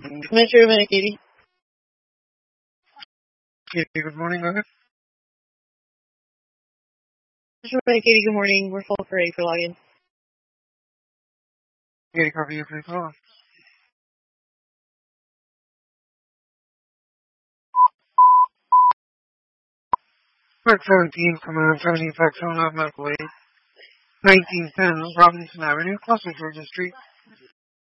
Metro Minute, Katie. Katie, good morning, go ahead. Metro Minute, Katie, good morning. We're full for ready for login. Katie, copy you, please hold on. Mark 17, Command 70, Fax 7 Medical Aid, 1910 Robinson Avenue, Closer, Georgia Street.